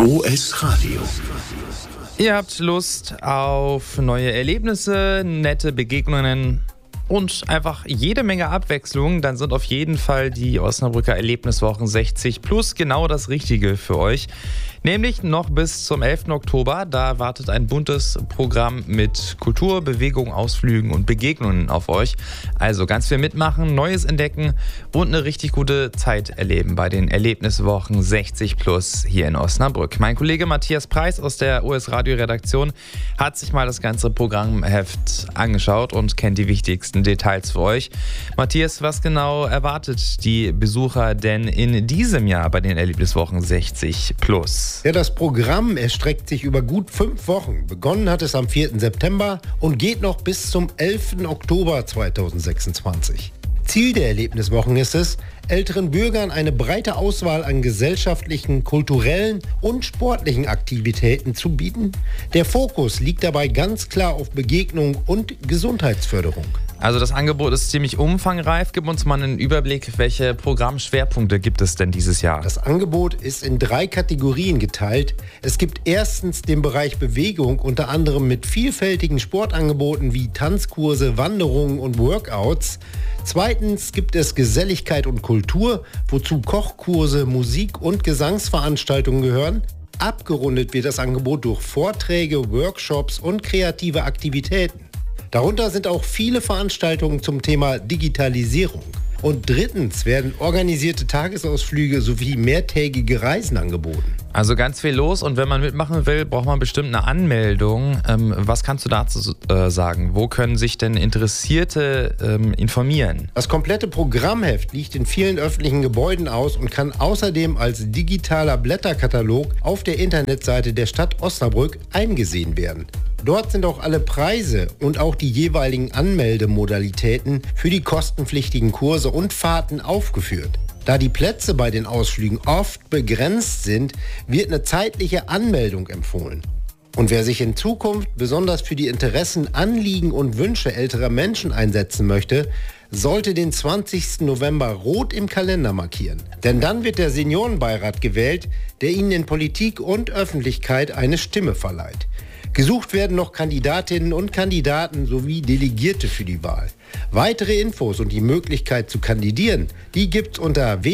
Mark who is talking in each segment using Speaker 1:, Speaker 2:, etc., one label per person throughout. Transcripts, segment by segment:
Speaker 1: OS Radio.
Speaker 2: Ihr habt Lust auf neue Erlebnisse, nette Begegnungen und einfach jede Menge Abwechslung, dann sind auf jeden Fall die Osnabrücker Erlebniswochen 60 plus genau das Richtige für euch. Nämlich noch bis zum 11. Oktober, da wartet ein buntes Programm mit Kultur, Bewegung, Ausflügen und Begegnungen auf euch. Also ganz viel mitmachen, Neues entdecken und eine richtig gute Zeit erleben bei den Erlebniswochen 60 plus hier in Osnabrück. Mein Kollege Matthias Preis aus der OS Radio Redaktion hat sich mal das ganze Programmheft angeschaut und kennt die wichtigsten Details für euch. Matthias, was genau erwartet die Besucher denn in diesem Jahr bei den Erlebniswochen 60 plus?
Speaker 3: Ja, das Programm erstreckt sich über gut 5 Wochen. Begonnen hat es am 4. September und geht noch bis zum 11. Oktober 2026. Ziel der Erlebniswochen ist es, älteren Bürgern eine breite Auswahl an gesellschaftlichen, kulturellen und sportlichen Aktivitäten zu bieten. Der Fokus liegt dabei ganz klar auf Begegnung und Gesundheitsförderung.
Speaker 2: Also das Angebot ist ziemlich umfangreich. Gib uns mal einen Überblick, welche Programmschwerpunkte gibt es denn dieses Jahr?
Speaker 3: Das Angebot ist in 3 Kategorien geteilt. Es gibt erstens den Bereich Bewegung, unter anderem mit vielfältigen Sportangeboten wie Tanzkurse, Wanderungen und Workouts. Zweitens gibt es Geselligkeit und Kultur, wozu Kochkurse, Musik- und Gesangsveranstaltungen gehören. Abgerundet wird das Angebot durch Vorträge, Workshops und kreative Aktivitäten. Darunter sind auch viele Veranstaltungen zum Thema Digitalisierung. Und drittens werden organisierte Tagesausflüge sowie mehrtägige Reisen angeboten.
Speaker 2: Also ganz viel los und wenn man mitmachen will, braucht man bestimmt eine Anmeldung. Was kannst du dazu sagen? Wo können sich denn Interessierte informieren?
Speaker 3: Das komplette Programmheft liegt in vielen öffentlichen Gebäuden aus und kann außerdem als digitaler Blätterkatalog auf der Internetseite der Stadt Osnabrück eingesehen werden. Dort sind auch alle Preise und auch die jeweiligen Anmeldemodalitäten für die kostenpflichtigen Kurse und Fahrten aufgeführt. Da die Plätze bei den Ausflügen oft begrenzt sind, wird eine zeitliche Anmeldung empfohlen. Und wer sich in Zukunft besonders für die Interessen, Anliegen und Wünsche älterer Menschen einsetzen möchte, sollte den 20. November rot im Kalender markieren. Denn dann wird der Seniorenbeirat gewählt, der Ihnen in Politik und Öffentlichkeit eine Stimme verleiht. Gesucht werden noch Kandidatinnen und Kandidaten sowie Delegierte für die Wahl. Weitere Infos und die Möglichkeit zu kandidieren, die gibt's unter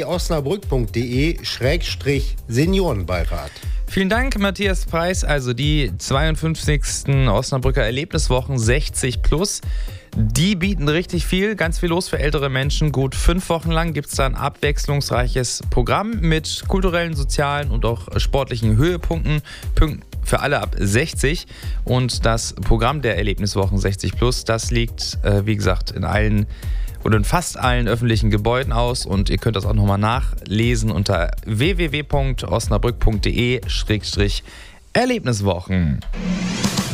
Speaker 3: www.osnabrück.de/Seniorenbeirat.
Speaker 2: Vielen Dank, Matthias Preis. Also die 52. Osnabrücker Erlebniswochen 60 plus. Die bieten richtig viel, ganz viel los für ältere Menschen. Gut 5 Wochen lang gibt es da ein abwechslungsreiches Programm mit kulturellen, sozialen und auch sportlichen Höhepunkten für alle ab 60. Und das Programm der Erlebniswochen 60 plus, das liegt, wie gesagt, in allen oder in fast allen öffentlichen Gebäuden aus. Und ihr könnt das auch nochmal nachlesen unter www.osnabrück.de/Erlebniswochen.